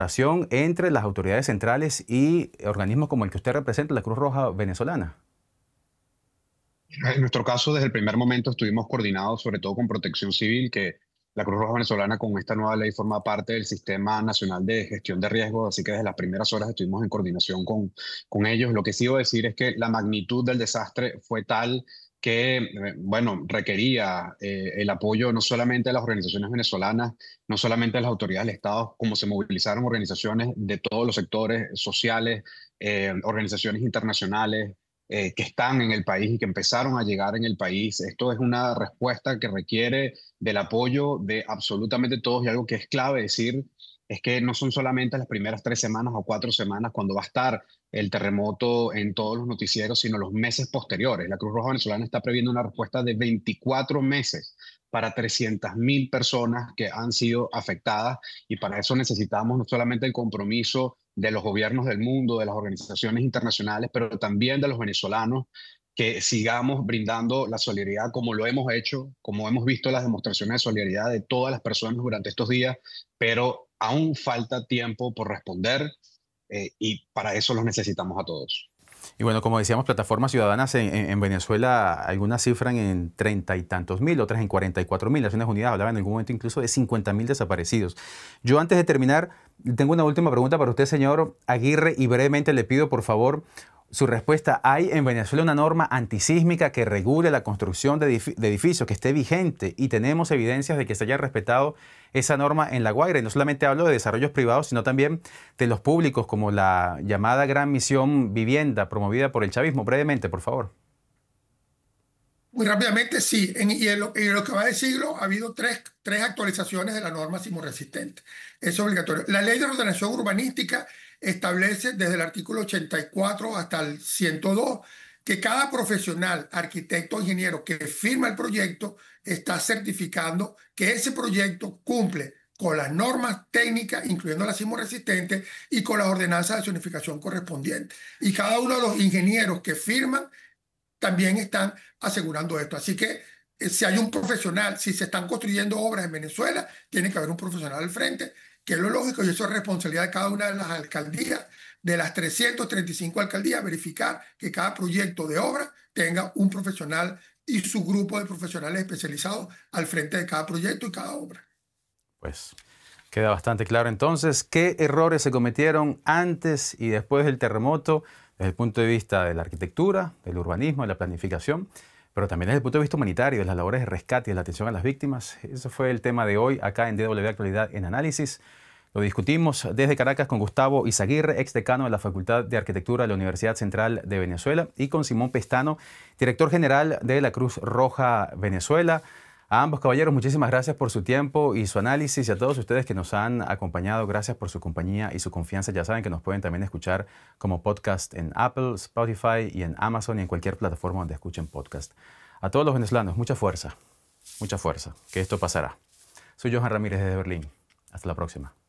entre las autoridades centrales y organismos como el que usted representa, la Cruz Roja venezolana? En nuestro caso, desde el primer momento estuvimos coordinados, sobre todo con Protección Civil, que la Cruz Roja Venezolana con esta nueva ley forma parte del Sistema Nacional de Gestión de Riesgos, así que desde las primeras horas estuvimos en coordinación con ellos. Lo que sí iba a decir es que la magnitud del desastre fue tal que, bueno, requería el apoyo no solamente de las organizaciones venezolanas, no solamente de las autoridades del Estado, como se movilizaron organizaciones de todos los sectores sociales, organizaciones internacionales, que están en el país y que empezaron a llegar en el país. Esto es una respuesta que requiere del apoyo de absolutamente todos, y algo que es clave decir es que no son solamente las primeras 3 semanas o 4 semanas cuando va a estar el terremoto en todos los noticieros, sino los meses posteriores. La Cruz Roja Venezolana está previendo una respuesta de 24 meses para 300.000 personas que han sido afectadas, y para eso necesitamos no solamente el compromiso de los gobiernos del mundo, de las organizaciones internacionales, pero también de los venezolanos, que sigamos brindando la solidaridad como lo hemos hecho, como hemos visto las demostraciones de solidaridad de todas las personas durante estos días, pero aún falta tiempo por responder, y para eso los necesitamos a todos. Y bueno, como decíamos, plataformas ciudadanas en Venezuela, algunas cifran en 30 y tantos mil, otras en 44.000. Naciones Unidas hablaba en algún momento incluso de 50.000 desaparecidos. Yo, antes de terminar, tengo una última pregunta para usted, señor Aguirre, y brevemente le pido, por favor, su respuesta. ¿Hay en Venezuela una norma antisísmica que regule la construcción de edificios, que esté vigente? Y tenemos evidencias de que se haya respetado esa norma en La Guaira. Y no solamente hablo de desarrollos privados, sino también de los públicos, como la llamada Gran Misión Vivienda, promovida por el chavismo. Brevemente, por favor. Muy rápidamente, sí. En lo que va de siglo ha habido tres actualizaciones de la norma sismorresistente. Es obligatorio. La Ley de Ordenación Urbanística establece desde el artículo 84 hasta el 102 que cada profesional, arquitecto o ingeniero que firma el proyecto está certificando que ese proyecto cumple con las normas técnicas, incluyendo la sismorresistente, y con las ordenanzas de zonificación correspondientes. Y cada uno de los ingenieros que firman también están asegurando esto. Así que si hay un profesional, si se están construyendo obras en Venezuela, tiene que haber un profesional al frente, que es lo lógico, y eso es responsabilidad de cada una de las alcaldías, de las 335 alcaldías, verificar que cada proyecto de obra tenga un profesional y su grupo de profesionales especializados al frente de cada proyecto y cada obra. Pues queda bastante claro entonces qué errores se cometieron antes y después del terremoto, desde el punto de vista de la arquitectura, del urbanismo, de la planificación, pero también desde el punto de vista humanitario, de las labores de rescate y de la atención a las víctimas. Ese fue el tema de hoy acá en DW Actualidad en Análisis. Lo discutimos desde Caracas con Gustavo Izaguirre, exdecano de la Facultad de Arquitectura de la Universidad Central de Venezuela, y con Simón Pestano, director general de la Cruz Roja Venezuela. A ambos caballeros, muchísimas gracias por su tiempo y su análisis, y a todos ustedes que nos han acompañado, gracias por su compañía y su confianza. Ya saben que nos pueden también escuchar como podcast en Apple, Spotify y en Amazon y en cualquier plataforma donde escuchen podcast. A todos los venezolanos, mucha fuerza, que esto pasará. Soy Johan Ramírez desde Berlín. Hasta la próxima.